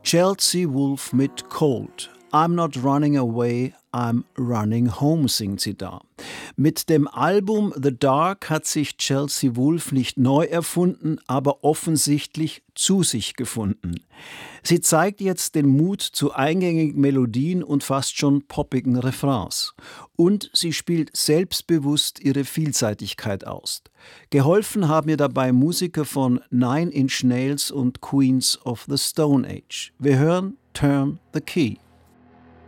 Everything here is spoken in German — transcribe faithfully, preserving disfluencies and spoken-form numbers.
Chelsea Wolfe mit Cold. I'm not running away, I'm running home, singt sie da. Mit dem Album The Dark hat sich Chelsea Wolfe nicht neu erfunden, aber offensichtlich zu sich gefunden. Sie zeigt jetzt den Mut zu eingängigen Melodien und fast schon poppigen Refrains. Und sie spielt selbstbewusst ihre Vielseitigkeit aus. Geholfen haben ihr dabei Musiker von Nine Inch Nails und Queens of the Stone Age. Wir hören Turn the Key.